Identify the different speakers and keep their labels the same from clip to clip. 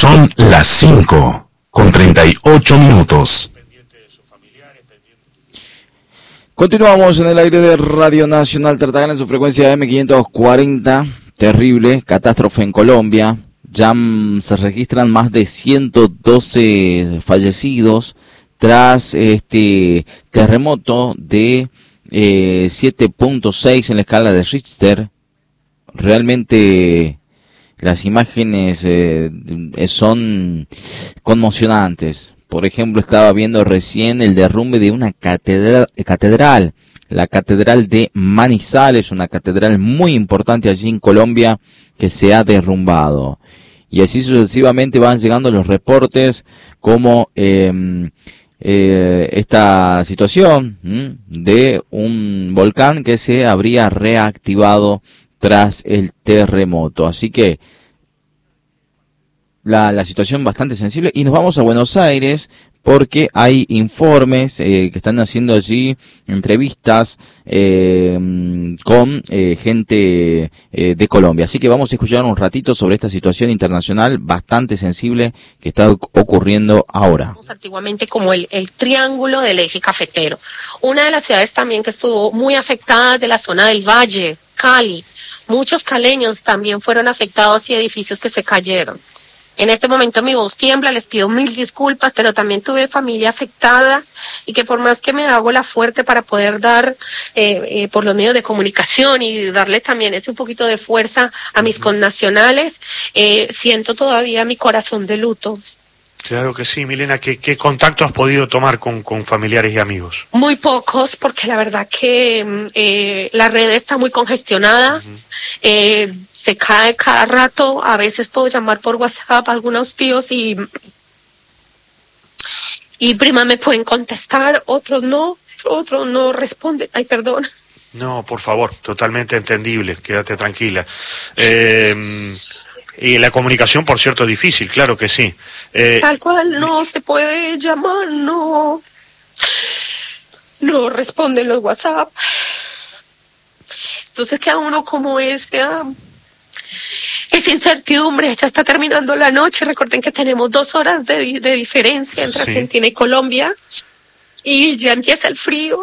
Speaker 1: Son las 5:38.
Speaker 2: Continuamos en el aire de Radio Nacional Tartagana en su frecuencia M540. Terrible catástrofe en Colombia. Ya se registran más de 112 fallecidos tras este terremoto de 7.6 en la escala de Richter. Realmente las imágenes son conmocionantes. Por ejemplo, estaba viendo recién el derrumbe de una catedral, la Catedral de Manizales, una catedral muy importante allí en Colombia que se ha derrumbado. Y así sucesivamente van llegando los reportes como esta situación de un volcán que se habría reactivado tras el terremoto. Así que la situación bastante sensible, y nos vamos a Buenos Aires porque hay informes que están haciendo allí, entrevistas con gente de Colombia. Así que vamos a escuchar un ratito sobre esta situación internacional bastante sensible que está ocurriendo ahora.
Speaker 3: Antiguamente como el triángulo del eje cafetero. Una de las ciudades también que estuvo muy afectada de la zona del Valle, Cali. Muchos caleños también fueron afectados y edificios que se cayeron. En este momento mi voz tiembla, les pido mil disculpas, pero también tuve familia afectada y que por más que me hago la fuerte para poder dar por los medios de comunicación y darle también ese un poquito de fuerza a mis connacionales, siento todavía mi corazón de luto.
Speaker 4: Claro que sí, Milena. ¿Qué contacto has podido tomar con familiares y amigos?
Speaker 3: Muy pocos, porque la verdad que la red está muy congestionada. Se cae cada rato. A veces puedo llamar por WhatsApp a algunos tíos y prima me pueden contestar, otros no responden. Ay, perdón.
Speaker 4: No, por favor, totalmente entendible, quédate tranquila. Y la comunicación, por cierto, es difícil, claro que sí.
Speaker 3: Tal cual, no se puede llamar, no responden los WhatsApp. Entonces queda uno como esa incertidumbre. Ya está terminando la noche. Recuerden que tenemos 2 horas de diferencia entre Argentina y Colombia. Y ya empieza el frío.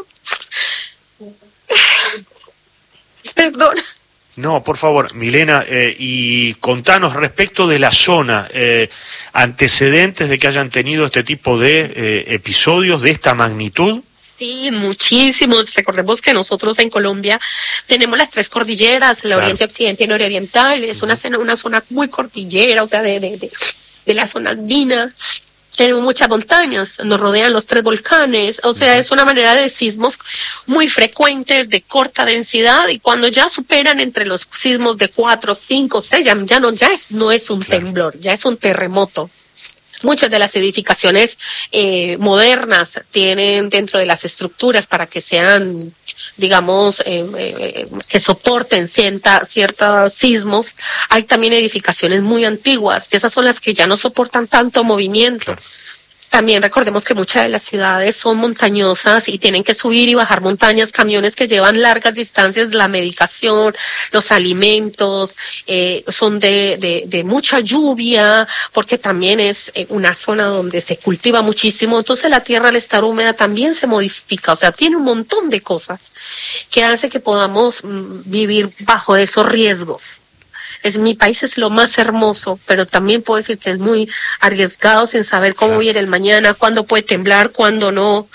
Speaker 3: Perdón.
Speaker 4: No, por favor, Milena, y contanos respecto de la zona, antecedentes de que hayan tenido este tipo de episodios de esta magnitud.
Speaker 3: Sí, muchísimos. Recordemos que nosotros en Colombia tenemos las 3 cordilleras, la Oriente, Occidente y Nororiental. Es una zona muy cordillera, o sea, de la zona andina. Tenemos muchas montañas, nos rodean los 3 volcanes, o sea, es una manera de sismos muy frecuentes, de corta densidad, y cuando ya superan entre los sismos de 4, 5, 6, no es un temblor, ya es un terremoto. Muchas de las edificaciones modernas tienen dentro de las estructuras para que sean, digamos, que soporten ciertos sismos. Hay también edificaciones muy antiguas, que esas son las que ya no soportan tanto movimiento. Claro. También recordemos que muchas de las ciudades son montañosas y tienen que subir y bajar montañas, camiones que llevan largas distancias, la medicación, los alimentos, son de mucha lluvia, porque también es una zona donde se cultiva muchísimo, entonces la tierra al estar húmeda también se modifica, o sea, tiene un montón de cosas que hace que podamos vivir bajo esos riesgos. Mi país es lo más hermoso, pero también puedo decir que es muy arriesgado sin saber cómo viene el mañana, cuándo puede temblar, cuándo no,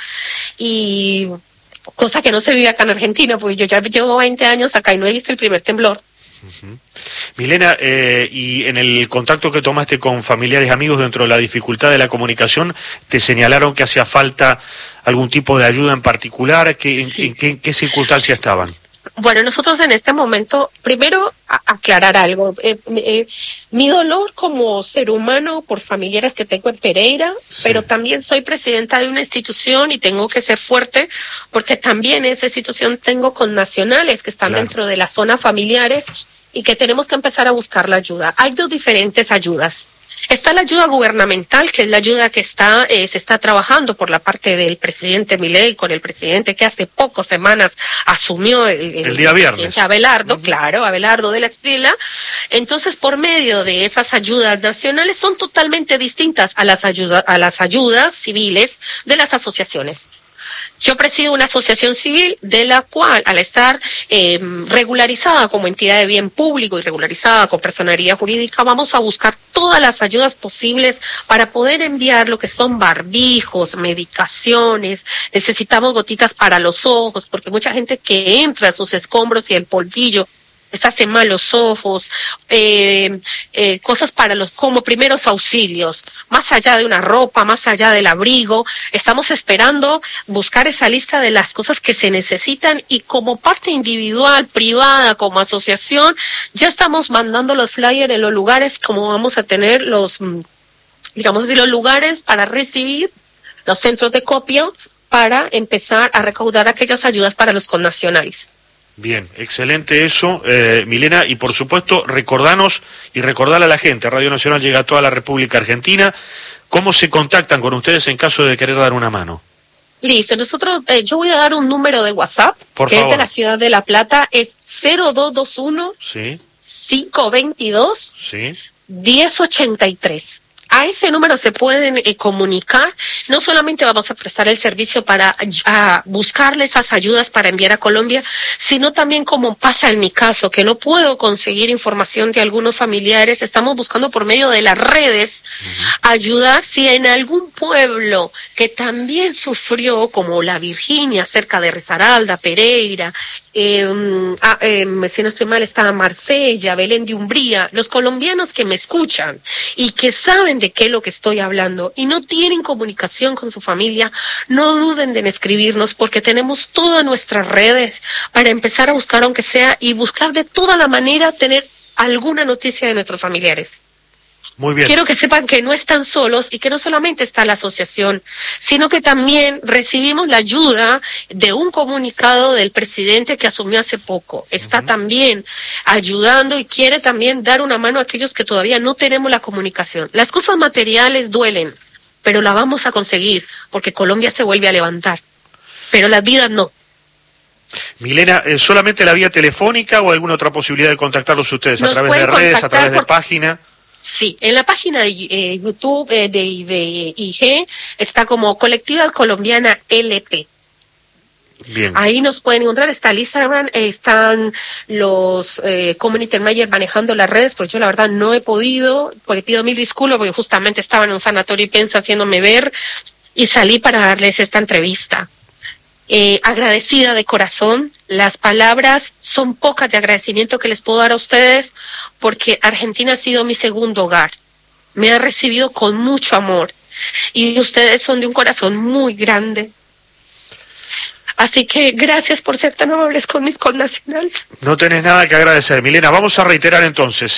Speaker 3: y cosa que no se vive acá en Argentina, porque yo ya llevo 20 años acá y no he visto el primer temblor.
Speaker 4: Milena, y en el contacto que tomaste con familiares y amigos dentro de la dificultad de la comunicación, ¿te señalaron que hacía falta algún tipo de ayuda en particular? ¿En qué circunstancias estaban?
Speaker 3: Bueno, nosotros en este momento, primero aclarar algo, mi dolor como ser humano por familiares que tengo en Pereira, pero también soy presidenta de una institución y tengo que ser fuerte porque también en esa institución tengo connacionales que están dentro de la zona familiares y que tenemos que empezar a buscar la ayuda. Hay 2 diferentes ayudas. Está la ayuda gubernamental, que es la ayuda que se está trabajando por la parte del presidente Milei, con el presidente que hace pocas semanas asumió
Speaker 4: el día viernes.
Speaker 3: Abelardo, claro, Abelardo de la Espriella. Entonces, por medio de esas ayudas nacionales son totalmente distintas a las ayudas civiles de las asociaciones. Yo presido una asociación civil de la cual, al estar regularizada como entidad de bien público y regularizada con personería jurídica, vamos a buscar todas las ayudas posibles para poder enviar lo que son barbijos, medicaciones, necesitamos gotitas para los ojos, porque mucha gente que entra a sus escombros y el polvillo les hace mal los ojos, cosas para como primeros auxilios, más allá de una ropa, más allá del abrigo. Estamos esperando buscar esa lista de las cosas que se necesitan y como parte individual, privada, como asociación, ya estamos mandando los flyers en los lugares como vamos a tener los lugares para recibir los centros de copio para empezar a recaudar aquellas ayudas para los connacionales.
Speaker 4: Bien, excelente eso, Milena, y por supuesto recordarle a la gente, Radio Nacional llega a toda la República Argentina, ¿cómo se contactan con ustedes en caso de querer dar una mano?
Speaker 3: Listo, nosotros, yo voy a dar un número de WhatsApp,
Speaker 4: por
Speaker 3: que
Speaker 4: favor.
Speaker 3: Es de la Ciudad de La Plata, es 0221
Speaker 4: sí.
Speaker 3: 522
Speaker 4: sí.
Speaker 3: 1083. A ese número se pueden comunicar. No solamente vamos a prestar el servicio para buscarle esas ayudas para enviar a Colombia, sino también, como pasa en mi caso, que no puedo conseguir información de algunos familiares, estamos buscando por medio de las redes ayudar si en algún pueblo que también sufrió, como la Virginia, cerca de Risaralda, Pereira, si no estoy mal, está Marsella, Belén de Umbría, los colombianos que me escuchan y que saben de qué es lo que estoy hablando y no tienen comunicación con su familia, no duden en escribirnos, porque tenemos todas nuestras redes para empezar a buscar, aunque sea, y buscar de toda la manera tener alguna noticia de nuestros familiares.
Speaker 4: Muy bien.
Speaker 3: Quiero que sepan que no están solos y que no solamente está la asociación, sino que también recibimos la ayuda de un comunicado del presidente que asumió hace poco. Está también ayudando y quiere también dar una mano a aquellos que todavía no tenemos la comunicación. Las cosas materiales duelen, pero la vamos a conseguir porque Colombia se vuelve a levantar, pero las vidas no.
Speaker 4: Milena, ¿solamente la vía telefónica o alguna otra posibilidad de contactarlos ustedes a través de redes, a través de página?
Speaker 3: Sí, en la página de YouTube de IG está como Colectiva Colombiana LP.
Speaker 4: Bien.
Speaker 3: Ahí nos pueden encontrar, está el Instagram, están los community manager manejando las redes, porque yo la verdad no he podido, le pido mil disculpas porque justamente estaba en un sanatorio y piensa haciéndome ver y salí para darles esta entrevista. Agradecida de corazón, las palabras son pocas de agradecimiento que les puedo dar a ustedes porque Argentina ha sido mi segundo hogar, me ha recibido con mucho amor y ustedes son de un corazón muy grande. Así que gracias por ser tan amables con mis connacionales.
Speaker 4: No tenés nada que agradecer, Milena. Vamos a reiterar entonces,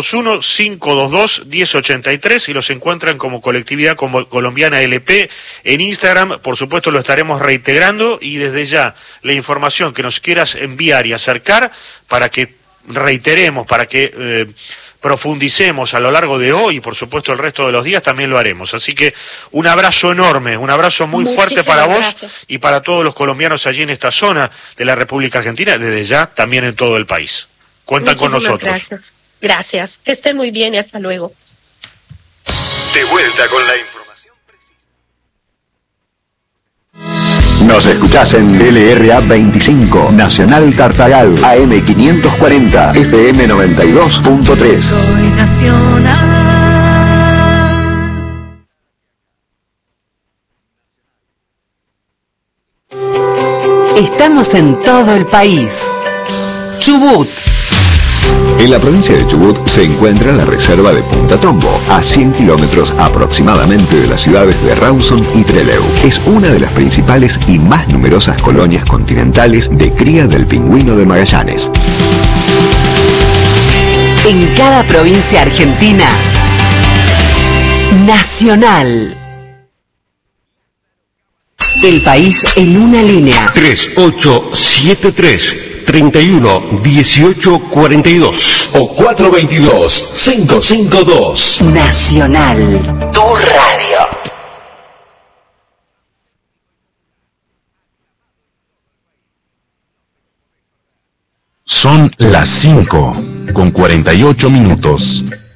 Speaker 4: 0221-522-1083 y los encuentran como Colectividad Colombiana LP en Instagram. Por supuesto lo estaremos reintegrando y desde ya la información que nos quieras enviar y acercar para que reiteremos, para que profundicemos a lo largo de hoy y por supuesto el resto de los días también lo haremos. Así que un abrazo enorme, un abrazo muy fuerte para vos y para todos los colombianos allí en esta zona de la República Argentina, desde ya también en todo el país. Cuentan con nosotros.
Speaker 3: Gracias, que estén muy bien y hasta luego.
Speaker 1: De vuelta con la información.
Speaker 5: Nos escuchás en LRA 25, Nacional Tartagal, AM 540, FM 92.3.
Speaker 6: Soy nacional. Estamos en todo el país. Chubut.
Speaker 5: En la provincia de Chubut se encuentra la reserva de Punta Tombo, a 100 kilómetros aproximadamente de las ciudades de Rawson y Trelew. Es una de las principales y más numerosas colonias continentales de cría del pingüino de Magallanes.
Speaker 6: En cada provincia argentina, Nacional. El país en una línea.
Speaker 1: 3873
Speaker 7: 31 18 42
Speaker 8: o 422-552.
Speaker 6: Nacional, tu radio.
Speaker 9: Son las 5:48.